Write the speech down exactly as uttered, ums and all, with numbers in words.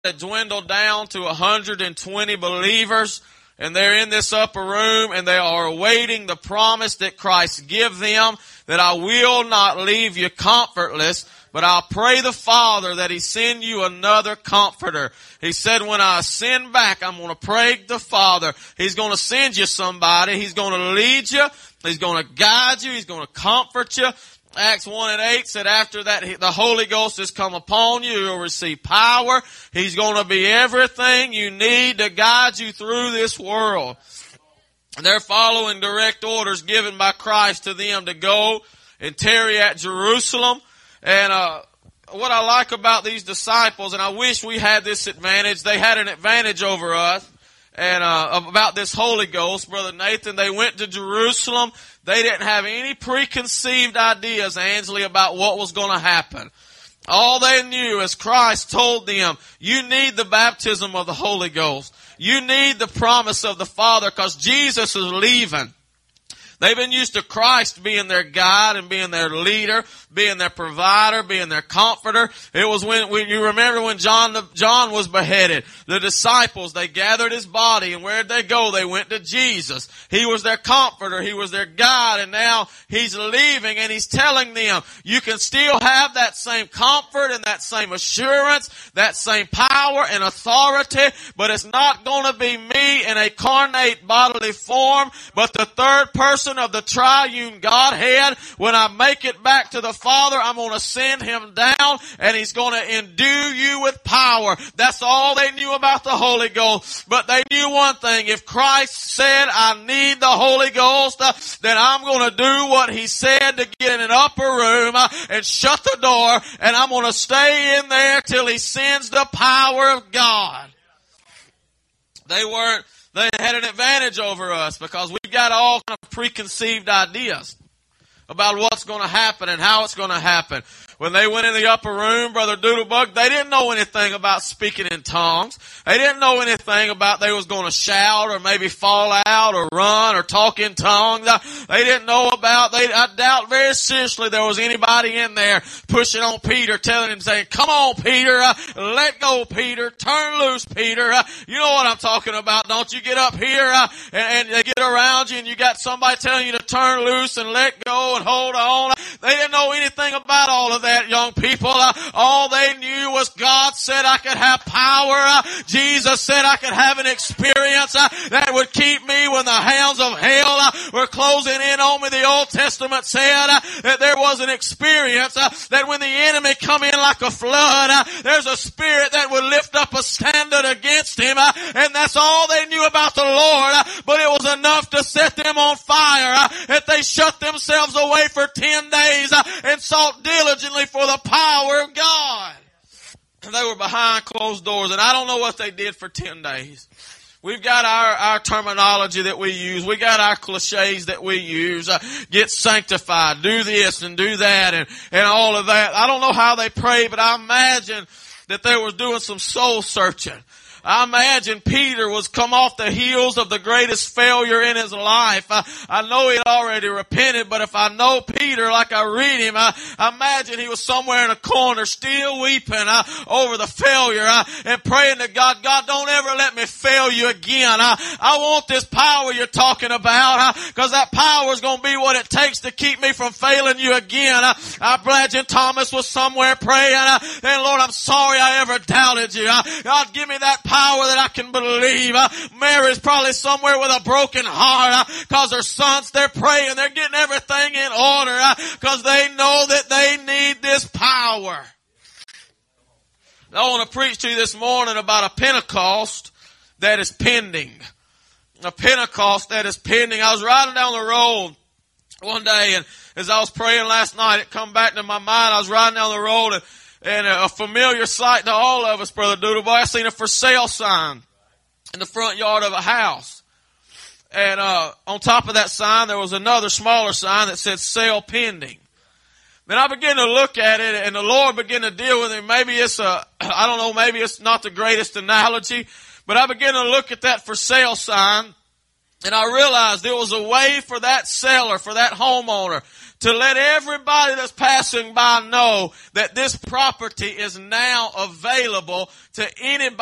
had dwindled down to one hundred twenty believers, and they're in this upper room, and they are awaiting the promise that Christ give them, that I will not leave you comfortless, but I'll pray the Father that He send you another comforter. He said, when I ascend back, I'm going to pray the Father. He's going to send you somebody. He's going to lead you. He's going to guide you. He's going to comfort you. Acts one and eight said after that the Holy Ghost has come upon you, you'll receive power. He's going to be everything you need to guide you through this world. They're following direct orders given by Christ to them to go and tarry at Jerusalem. And uh what I like about these disciples, and I wish we had this advantage, they had an advantage over us. And uh about this Holy Ghost, Brother Nathan, they went to Jerusalem. They didn't have any preconceived ideas, Ansley, about what was going to happen. All they knew is Christ told them, you need the baptism of the Holy Ghost. You need the promise of the Father because Jesus is leaving. They've been used to Christ being their guide and being their leader, being their provider, being their comforter. It was when, when you remember when John, John was beheaded. The disciples, they gathered his body, and where'd they go? They went to Jesus. He was their comforter. He was their guide, and now He's leaving, and He's telling them, you can still have that same comfort and that same assurance, that same power and authority, but it's not going to be me in a carnate bodily form, but the third person of the triune Godhead. When I make it back to the Father, I'm going to send Him down, and He's going to endue you with power. That's all they knew about the Holy Ghost. But they knew one thing. If Christ said, I need the Holy Ghost, uh, then I'm going to do what He said, to get in an upper room uh, and shut the door, and I'm going to stay in there till He sends the power of God. They weren't They had an advantage over us because we've got all kind of preconceived ideas about what's going to happen and how it's going to happen. When they went in the upper room, Brother Doodlebug, they didn't know anything about speaking in tongues. They didn't know anything about they was going to shout or maybe fall out or run or talk in tongues. They didn't know about, they, I doubt very seriously there was anybody in there pushing on Peter, telling him, saying, come on, Peter, uh, let go, Peter, turn loose, Peter. Uh, you know what I'm talking about, don't you? Get up here uh, and, and they get around you, and you got somebody telling you to turn loose and let go and hold on. They didn't know anything about all of that. Young people, uh, all they knew was God said I could have power. Uh, Jesus said I could have an experience uh, that would keep me when the hounds of hell uh, were closing in on me. The Old Testament said uh, that there was an experience uh, that when the enemy come in like a flood, uh, there's a spirit that would lift up a standard against him, uh, and that's all they knew about the Lord. Uh, but it was enough to set them on fire uh, that they shut themselves away for ten days uh, and sought diligently for the power of God. They were behind closed doors, and I don't know what they did for ten days. We've got our, our terminology that we use. We got our cliches that we use. Uh, get sanctified, do this and do that and, and all of that. I don't know how they pray, but I imagine that they were doing some soul searching. I imagine Peter was come off the heels of the greatest failure in his life. I, I know he had already repented, but if I know Peter like I read him, I, I imagine he was somewhere in a corner still weeping uh, over the failure uh, and praying to God, God, don't ever let me fail you again. Uh, I want this power you're talking about because uh, that power is going to be what it takes to keep me from failing you again. Uh, I imagine Thomas was somewhere praying, uh, and Lord, I'm sorry I ever doubted you. Uh, God, give me that power that I can believe. Uh, Mary's probably somewhere with a broken heart because uh, her sons, they're praying. They're getting everything in order because uh, they know that they need this power. I want to preach to you this morning about a Pentecost that is pending. A Pentecost that is pending. I was riding down the road one day, and as I was praying last night, it come back to my mind. I was riding down the road, and And a familiar sight to all of us, Brother Doodleboy, I seen a for sale sign in the front yard of a house. And uh on top of that sign, there was another smaller sign that said sale pending. Then I began to look at it, and the Lord began to deal with it. Maybe it's a, I don't know, maybe it's not the greatest analogy, but I began to look at that for sale sign, And I realized there was a way for that seller, for that homeowner, to let everybody that's passing by know that this property is now available to anybody